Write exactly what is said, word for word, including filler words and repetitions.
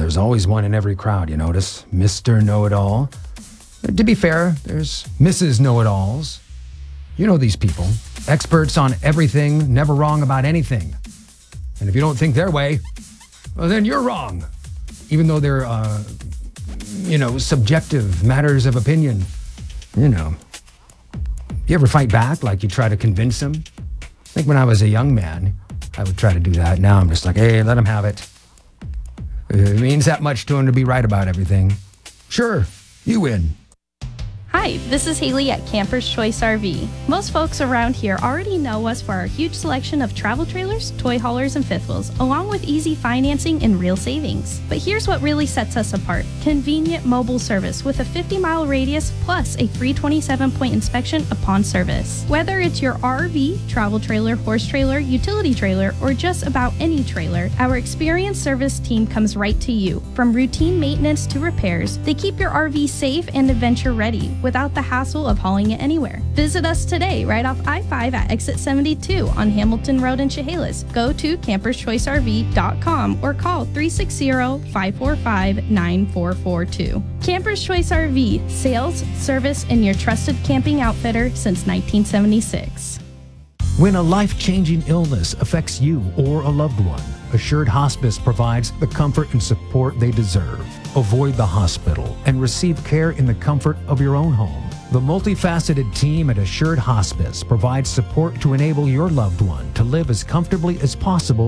there's always one in every crowd, you notice. Mister Know-It-All. To be fair, there's Missus Know-It-Alls. You know these people. Experts on everything, never wrong about anything. And if you don't think their way, well, then you're wrong. Even though they're, uh, you know, subjective matters of opinion. You know. You ever fight back like you try to convince them? I think when I was a young man, I would try to do that. Now I'm just like, hey, let them have it. It means that much to them to be right about everything. Sure, you win. Hi, this is Haley at Camper's Choice R V. Most folks around here already know us for our huge selection of travel trailers, toy haulers, and fifth wheels, along with easy financing and real savings. But here's what really sets us apart. Convenient mobile service with a fifty mile radius plus a free twenty-seven point inspection upon service. Whether it's your R V, travel trailer, horse trailer, utility trailer, or just about any trailer, our experienced service team comes right to you. From routine maintenance to repairs, they keep your R V safe and adventure ready, without the hassle of hauling it anywhere. Visit us today right off I five at exit seventy-two on Hamilton Road in Chehalis. Go to campers choice R V dot com or call three six zero, five four five, nine four four two. Camper's Choice R V, sales, service, and your trusted camping outfitter since nineteen seventy-six. When a life-changing illness affects you or a loved one, Assured Hospice provides the comfort and support they deserve. Avoid the hospital and receive care in the comfort of your own home. The multifaceted team at Assured Hospice provides support to enable your loved one to live as comfortably as possible